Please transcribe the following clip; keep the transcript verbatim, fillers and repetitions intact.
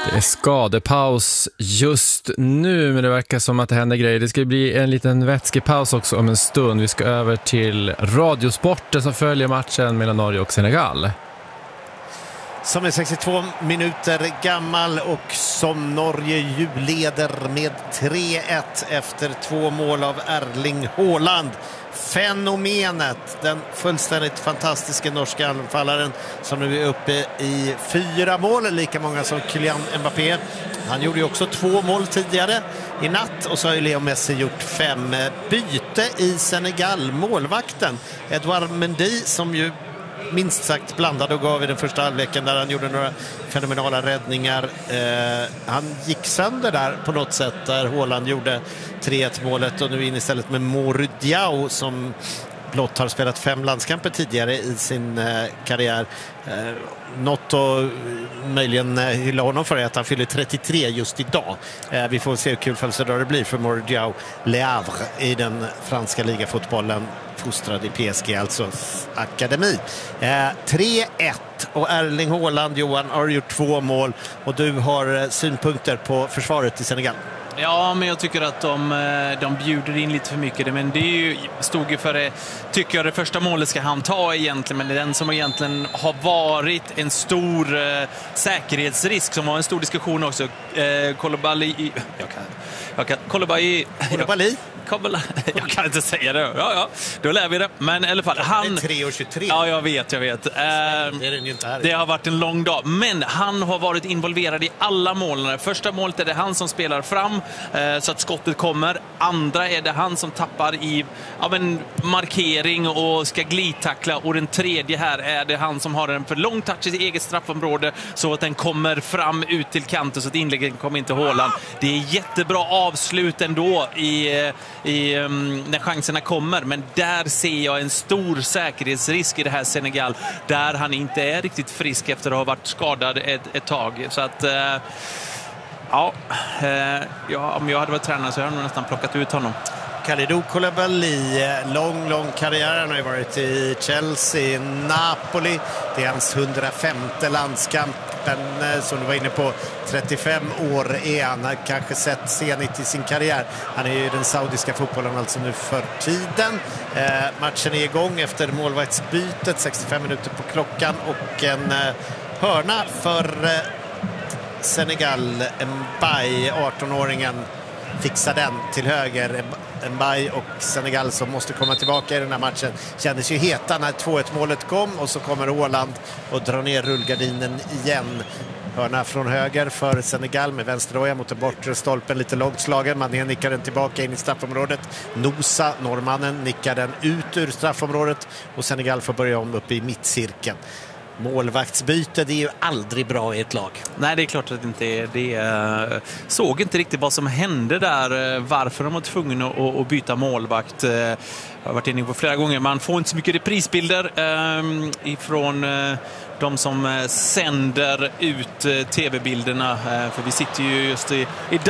Det är skadepaus just nu, men det verkar som att det händer grejer. Det ska bli en liten vätskepaus också om en stund. Vi ska över till Radiosporten som följer matchen mellan Norge och Senegal. Som är sextiotvå minuter gammal och som Norge ju leder med tre ett efter två mål av Erling Haaland. Fenomenet, den fullständigt fantastiska norska anfallaren som nu är uppe i fyra mål, lika många som Kylian Mbappé. Han gjorde ju också två mål tidigare i natt och så har ju Leo Messi gjort fem. Byte i Senegal, målvakten Edouard Mendy som ju minst sagt blandad och gav i den första halvleken där han gjorde några fenomenala räddningar. Eh, han gick sönder där på något sätt där Haaland gjorde tre ett målet och nu in istället med Mory Diaw som blott har spelat fem landskamper tidigare i sin eh, karriär. Eh, något att möjligen eh, hylla honom för är att han fyller trettiotre just idag. Eh, vi får se hur kul födelsedag det blir för Mory Diaw Le Havre i den franska ligafotbollen, fostrad i P S G, alltså akademi. Eh, tre ett och Erling Haaland, Johan, har gjort två mål och du har eh, synpunkter på försvaret i Senegal. Ja, men jag tycker att de, de bjuder in lite för mycket. Men det är ju, stod ju för det, tycker jag, det första målet ska han ta egentligen. Men det är den som egentligen har varit en stor eh, säkerhetsrisk, som var en stor diskussion också. Eh, Koulibaly, jag kan, jag kan, Koulibaly, Koulibaly? Jag kan inte säga det. Ja, ja, då lär vi det. Men i alla fall, han... tre och tjugotre. Ja, jag vet, jag vet. Eh, det, är den ju inte här. Det har varit en lång dag. Men han har varit involverad i alla målen. Första målet är det han som spelar fram eh, så att skottet kommer. Andra är det han som tappar i ja, men, markering och ska glidtackla. Och den tredje här är det han som har en för lång touch i sitt eget straffområde så att den kommer fram ut till kanten så att inläggen kommer inte Haaland. Det är jättebra avslut ändå i... I, um, när chanserna kommer, men där ser jag en stor säkerhetsrisk i det här Senegal, där han inte är riktigt frisk efter att ha varit skadad ett, ett tag, så att uh, ja, uh, ja, om jag hade varit tränare så hade jag nästan plockat ut honom. Kalidou Koulibaly, lång, lång karriär. Han har ju varit i Chelsea, Napoli. Det är hans hundrafemte landskamp. Men som du var inne på, trettiofem år är han. Han kanske sett senigt i sin karriär. Han är ju i den saudiska fotbollen alltså nu för tiden. Eh, matchen är igång efter målvaktsbytet. sextiofem minuter på klockan och en eh, hörna för eh, Senegal. Mbaye, arton-åringen, fixar den till höger. Mbaye och Senegal som måste komma tillbaka i den här matchen kändes ju heta när två ett målet kom och så kommer Haaland och drar ner rullgardinen igen. Hörna från höger för Senegal med vänsterdoja mot den bortre stolpen, lite långt slagen. Mané nickar den tillbaka in i straffområdet. Nosa, norrmannen, nickar den ut ur straffområdet och Senegal får börja om uppe i mittcirkeln. Målvaktsbyte, det är ju aldrig bra i ett lag. Nej, det är klart att det inte är det. Såg inte riktigt vad som hände där, varför de var tvungna att byta målvakt. Jag har varit inne på flera gånger, man får inte så mycket reprisbilder ifrån de som sänder ut tv-bilderna, för vi sitter ju just i, i